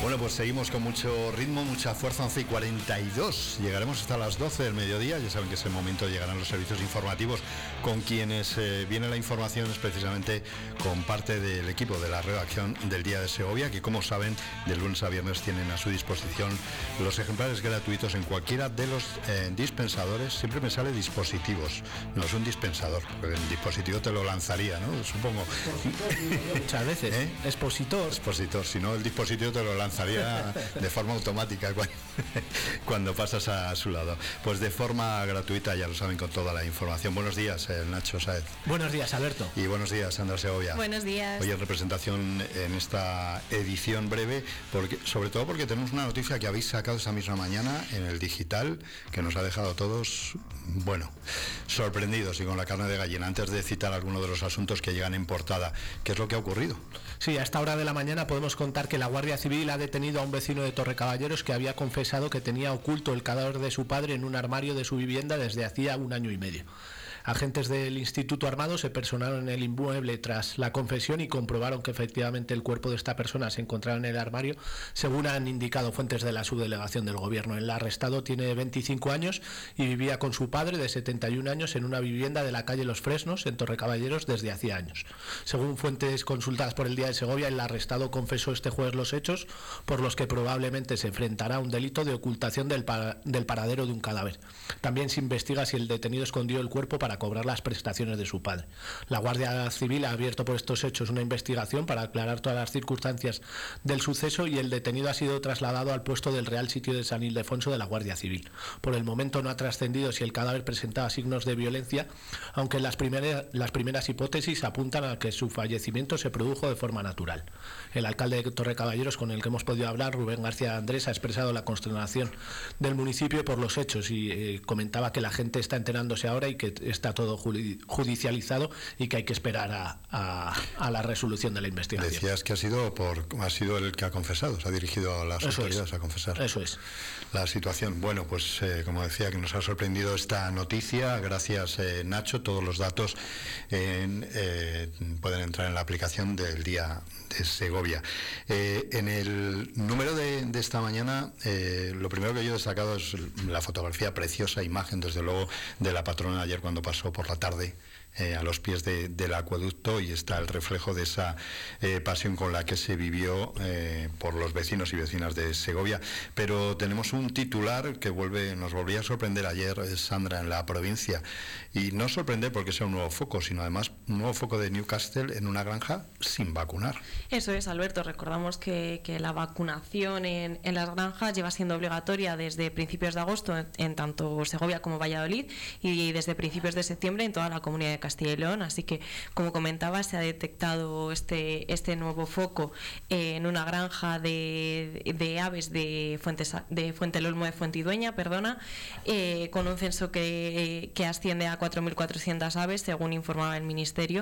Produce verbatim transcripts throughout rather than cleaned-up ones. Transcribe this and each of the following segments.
Bueno, pues seguimos con mucho ritmo, mucha fuerza, once y cuarenta y dos. Llegaremos hasta las doce del mediodía. Ya saben que ese momento llegarán los servicios informativos con quienes eh, viene la información, es precisamente con parte del equipo de la redacción del Día de Segovia, que como saben, de lunes a viernes tienen a su disposición los ejemplares gratuitos en cualquiera de los eh, dispensadores. Siempre me sale dispositivos, no es un dispensador, porque el dispositivo te lo lanzaría, ¿no? Supongo. Muchas veces. ¿Eh? Expositor. Expositor, si no el dispositivo te lo lanzaría de forma automática cuando pasas a su lado. Pues de forma gratuita, ya lo saben, con toda la información. Buenos días, eh, Nacho Sáez. Buenos días, Alberto. Y buenos días, Sandra Segovia. Buenos días. Hoy en representación en esta edición breve, porque, sobre todo porque tenemos una noticia que habéis sacado esta misma mañana en el digital, que nos ha dejado a todos, bueno, sorprendidos y con la carne de gallina. Antes de citar algunos de los asuntos que llegan en portada, ¿qué es lo que ha ocurrido? Sí, a esta hora de la mañana podemos contar que la Guardia Civil ha detenido a un vecino de Torrecaballeros que había confesado que tenía oculto el cadáver de su padre en un armario de su vivienda desde hacía un año y medio. Agentes del Instituto Armado se personaron en el inmueble tras la confesión y comprobaron que efectivamente el cuerpo de esta persona se encontraba en el armario, según han indicado fuentes de la subdelegación del Gobierno. El arrestado tiene veinticinco años y vivía con su padre de setenta y un años en una vivienda de la calle Los Fresnos, en Torrecaballeros, desde hacía años. Según fuentes consultadas por el Día de Segovia, el arrestado confesó este jueves los hechos, por los que probablemente se enfrentará a un delito de ocultación del, para, del paradero de un cadáver. También se investiga si el detenido escondió el cuerpo para cobrar las prestaciones de su padre. La Guardia Civil ha abierto por estos hechos una investigación para aclarar todas las circunstancias del suceso y el detenido ha sido trasladado al puesto del Real Sitio de San Ildefonso de la Guardia Civil. Por el momento no ha trascendido si el cadáver presentaba signos de violencia, aunque las primeras, las primeras hipótesis apuntan a que su fallecimiento se produjo de forma natural. El alcalde de Torrecaballeros, con el que hemos podido hablar, Rubén García Andrés, ha expresado la consternación del municipio por los hechos y eh, comentaba que la gente está enterándose ahora y que está todo judicializado y que hay que esperar a, a, a la resolución de la investigación. Decías que ha sido por ha sido el que ha confesado, se ha dirigido a las Eso autoridades es. a confesar. Eso es. La situación, bueno, pues eh, como decía, que nos ha sorprendido esta noticia. Gracias, eh, Nacho. Todos los datos en, eh, pueden entrar en la aplicación del Día de Segovia. Eh, en el número de, de esta mañana, eh, lo primero que yo he destacado es la fotografía, preciosa imagen, desde luego, de la patrona ayer cuando pasó por la tarde Eh, a los pies de, del acueducto, y está el reflejo de esa eh, pasión con la que se vivió eh, por los vecinos y vecinas de Segovia. Pero tenemos un titular que vuelve, nos volvía a sorprender ayer, eh, Sandra, en la provincia, y no sorprender porque sea un nuevo foco, sino además un nuevo foco de Newcastle en una granja sin vacunar. Eso es, Alberto. Recordamos que, que la vacunación en, en las granjas lleva siendo obligatoria desde principios de agosto en, en tanto Segovia como Valladolid, y desde principios de septiembre en toda la comunidad de Castilla y León. Así que, como comentaba, se ha detectado este este nuevo foco en una granja de, de aves de Fuentes, de Fuentelolmo de Fuentidueña, perdona, eh, con un censo que, que asciende a cuatro mil cuatrocientas aves, según informaba el Ministerio.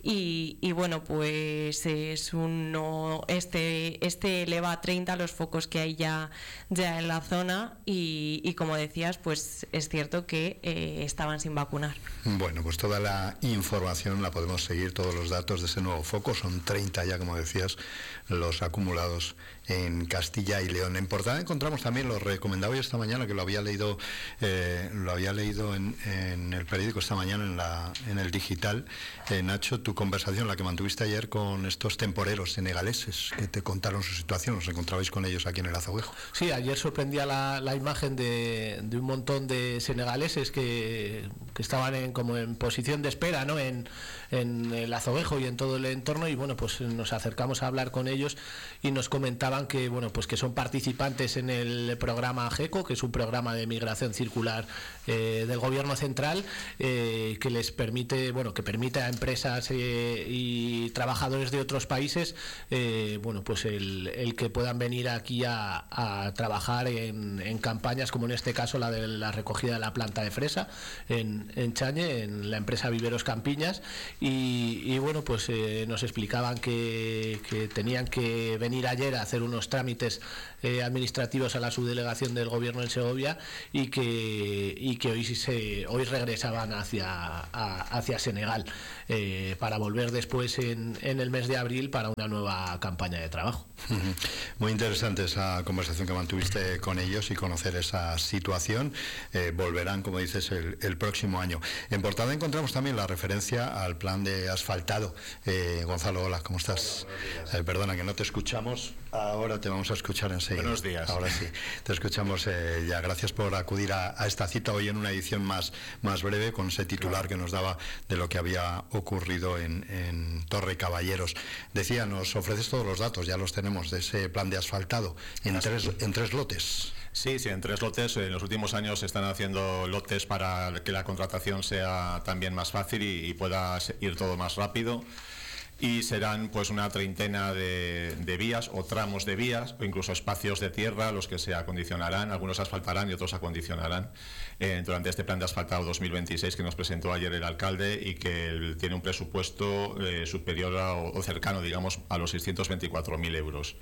Y, y bueno, pues es uno este este eleva a treinta los focos que hay ya ya en la zona, y, y como decías, pues es cierto que eh, estaban sin vacunar. Bueno, pues toda la información la podemos seguir, todos los datos de ese nuevo foco. Son treinta ya, como decías, los acumulados en Castilla y León. En portada encontramos también, lo recomendaba yo esta mañana, que lo había leído eh, lo había leído en, en el periódico esta mañana, en la en el digital, eh, Nacho, tu conversación, la que mantuviste ayer con estos temporeros senegaleses que te contaron su situación. Os encontrabais con ellos aquí en el Azoguejo. Sí, ayer sorprendía la, la imagen de, de un montón de senegaleses que, que estaban en, como en posición de espera, ¿no? En, en el Azoguejo y en todo el entorno, y bueno, pues nos acercamos a hablar con ellos y nos comentaban que bueno, pues que son participantes en el programa GECO, que es un programa de migración circular eh, del Gobierno central, eh, que les permite, bueno, que permite a empresas eh, y trabajadores de otros países, eh, bueno, pues el, el que puedan venir aquí a, a trabajar en, en campañas, como en este caso la de la recogida de la planta de fresa en, en Chañe, en la empresa Viveros Campiñas, y, y bueno, pues eh, nos explicaban que, que tenían que venir ayer a hacer unos trámites eh, administrativos a la subdelegación del Gobierno en Segovia, y que y que hoy se hoy regresaban hacia a, hacia Senegal eh, para volver después en, en el mes de abril para una nueva campaña de trabajo. Muy interesante esa conversación que mantuviste con ellos y conocer esa situación. Eh, volverán, como dices, el, el próximo año. En portada encontramos también la referencia al plan de asfaltado. Eh, Gonzalo, hola, ¿cómo estás? Hola, eh, perdona que no te escuchamos. Ahora te vamos a escuchar enseguida. Buenos días. Ahora sí, te escuchamos eh, ya. Gracias por acudir a, a esta cita hoy en una edición más, más breve con ese titular claro. que nos daba de lo que había ocurrido en, en Torre Caballeros. Decía, nos ofreces todos los datos, ya los tenemos, de ese plan de asfaltado en tres, en tres lotes. Sí, sí, en tres lotes. En los últimos años se están haciendo lotes para que la contratación sea también más fácil y, y pueda ir todo más rápido. Y serán pues una treintena de, de vías o tramos de vías o incluso espacios de tierra los que se acondicionarán, algunos asfaltarán y otros acondicionarán eh, durante este plan de asfaltado dos mil veintiséis que nos presentó ayer el alcalde y que el, tiene un presupuesto eh, superior a, o cercano, digamos, a los seiscientos veinticuatro mil euros.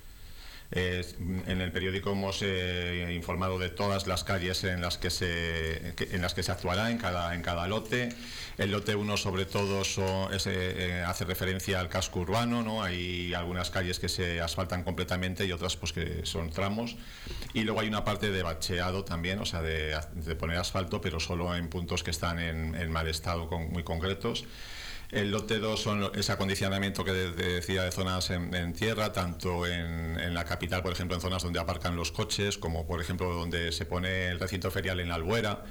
Eh, en el periódico hemos eh, informado de todas las calles en las que se que, en las que se actuará en cada en cada lote. El lote uno sobre todo son, es, eh, hace referencia al casco urbano, ¿no? Hay algunas calles que se asfaltan completamente y otras pues que son tramos. Y luego hay una parte de bacheado también, o sea, de, de poner asfalto, pero solo en puntos que están en, en mal estado con, muy concretos. El lote dos son ese acondicionamiento que decía de zonas en, en tierra, tanto en, en la capital, por ejemplo, en zonas donde aparcan los coches, como por ejemplo donde se pone el recinto ferial en la Albuera,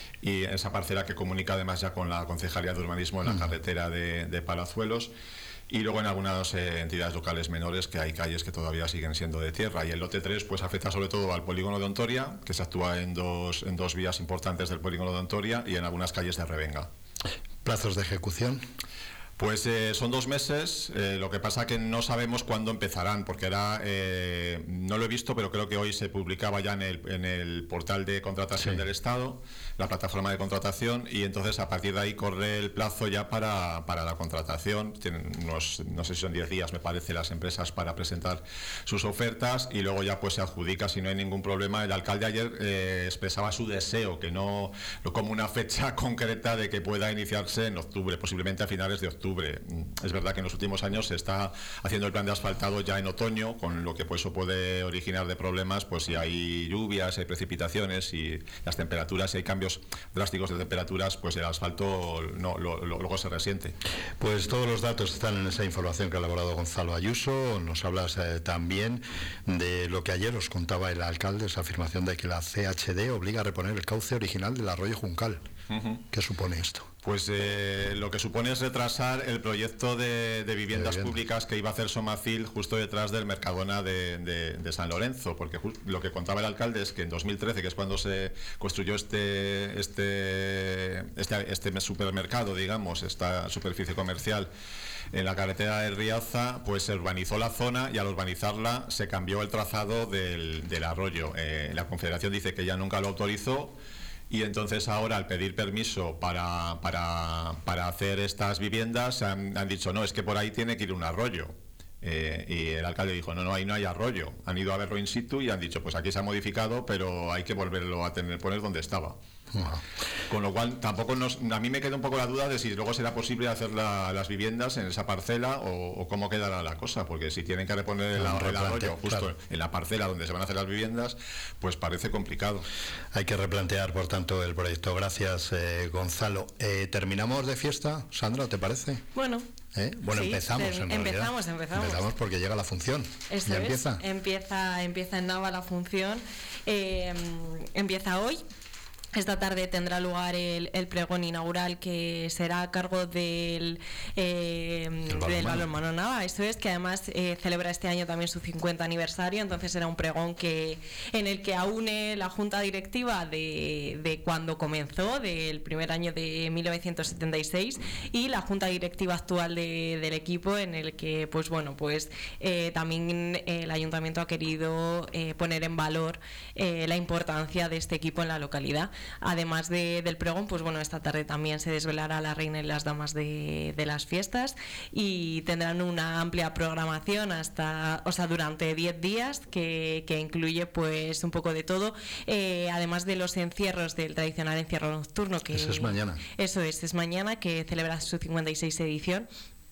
y esa parcela que comunica además ya con la Concejalía de Urbanismo en la carretera de, de Palazuelos. Y luego en algunas eh, entidades locales menores que hay calles que todavía siguen siendo de tierra. Y el lote tres pues afecta sobre todo al polígono de Ontoria, que se actúa en dos, en dos vías importantes del polígono de Ontoria y en algunas calles de Revenga. ¿Plazos de ejecución? Pues eh, son dos meses, eh, lo que pasa que no sabemos cuándo empezarán, porque era, eh, no lo he visto, pero creo que hoy se publicaba ya en el, en el portal de contratación sí. del Estado, la plataforma de contratación, y entonces a partir de ahí corre el plazo ya para, para la contratación. Tienen unos, no sé si son diez días, me parece, las empresas para presentar sus ofertas y luego ya pues se adjudica si no hay ningún problema. El alcalde ayer eh, expresaba su deseo, que no, no como una fecha concreta de que pueda iniciarse en octubre, posiblemente a finales de octubre. Es verdad que en los últimos años se está haciendo el plan de asfaltado ya en otoño, con lo que pues eso puede originar de problemas, pues si hay lluvias, si hay precipitaciones y las temperaturas, si hay cambios drásticos de temperaturas, pues el asfalto no, lo, lo, luego se resiente. Pues todos los datos están en esa información que ha elaborado Gonzalo Ayuso. Nos hablas eh, también de lo que ayer os contaba el alcalde, esa afirmación de que la C H D obliga a reponer el cauce original del arroyo Juncal. Uh-huh. ¿Qué supone esto? Pues eh, lo que supone es retrasar el proyecto de, de viviendas de públicas que iba a hacer Somacil justo detrás del Mercadona de, de, de San Lorenzo, porque lo que contaba el alcalde es que en dos mil trece, que es cuando se construyó este, este, este, este supermercado, digamos, esta superficie comercial en la carretera de Riaza, pues se urbanizó la zona y al urbanizarla se cambió el trazado del, del arroyo. Eh, la Confederación dice que ya nunca lo autorizó. Y entonces ahora al pedir permiso para, para, para hacer estas viviendas han, han dicho no, es que por ahí tiene que ir un arroyo. Eh, y el alcalde dijo no, no, ahí no hay arroyo. Han ido a verlo in situ y han dicho pues aquí se ha modificado, pero hay que volverlo a tener, poner donde estaba. Uh-huh. Con lo cual tampoco nos, a mí me queda un poco la duda de si luego será posible hacer la, las viviendas en esa parcela o, o cómo quedará la cosa, porque si tienen que reponer el, el arroyo justo claro. en la parcela donde se van a hacer las viviendas, pues parece complicado. Hay que replantear por tanto el proyecto. Gracias eh, Gonzalo. Eh, ¿Terminamos de fiesta, Sandra, te parece? Bueno. ¿Eh? Bueno, sí, empezamos en empezamos, realidad. empezamos. Empezamos porque llega la función. Eso ¿Ya es, empieza? Empieza, empieza en Nava la función. Eh, empieza hoy. Esta tarde tendrá lugar el, el pregón inaugural que será a cargo del, eh, del Balonmano Nava. Esto es que además eh, celebra este año también su cincuenta aniversario, entonces será un pregón que en el que aúne la junta directiva de, de cuando comenzó, del primer año de mil novecientos setenta y seis, y la junta directiva actual de, del equipo, en el que pues bueno pues eh, también el ayuntamiento ha querido eh, poner en valor eh, la importancia de este equipo en la localidad. Además de, del pregón, pues bueno, esta tarde también se desvelará la reina y las damas de, de las fiestas y tendrán una amplia programación hasta, o sea, durante diez días que, que incluye pues un poco de todo, eh, además de los encierros del tradicional encierro nocturno que eso es mañana. Eso es, es mañana que celebra su cincuenta y seis edición.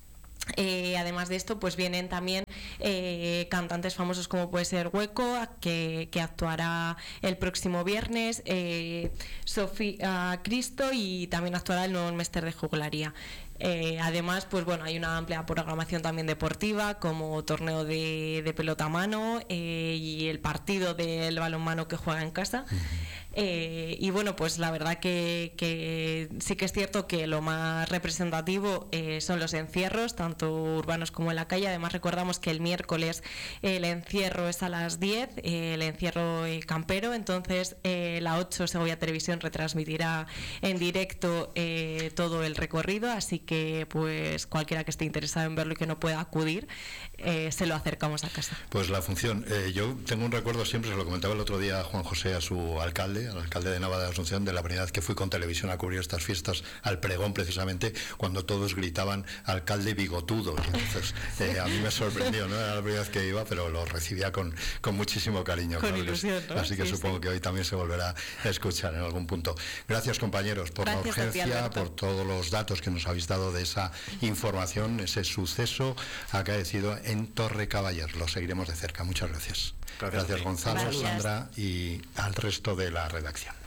Eh, además de esto, pues vienen también eh, cantantes famosos como puede ser Hueco, que, que actuará el próximo viernes, eh, Sofía Cristo, y también actuará el nuevo Mester de Juglaría. Eh, además, pues bueno, hay una amplia programación también deportiva, como torneo de, de pelota a mano eh, y el partido del balonmano que juega en casa. Eh, y bueno, pues la verdad que, que sí que es cierto que lo más representativo eh, son los encierros, tanto urbanos como en la calle. Además, recordamos que el miércoles eh, el encierro es a las diez, eh, el encierro eh, campero. Entonces eh, la ocho Segovia Televisión retransmitirá en directo eh, todo el recorrido, así que pues cualquiera que esté interesado en verlo y que no pueda acudir, eh, se lo acercamos a casa. Pues la función, eh, yo tengo un recuerdo siempre, se lo comentaba el otro día a Juan José, a su alcalde, al alcalde de Nava de Asunción, de la primera vez que fui con televisión a cubrir estas fiestas, al pregón precisamente, cuando todos gritaban alcalde bigotudo. Y entonces eh, a mí me sorprendió, no era la primera vez que iba, pero lo recibía con, con muchísimo cariño. Con ilusión, ¿no? Así que sí, supongo sí. que hoy también se volverá a escuchar en algún punto. Gracias, compañeros, por Gracias la urgencia, ti, por todos los datos que nos habéis dado de esa información, ese suceso acaecido en Torre Caballer. Lo seguiremos de cerca. Muchas gracias. Gracias, gracias Gonzalo, gracias. Sandra y al resto de la redacción.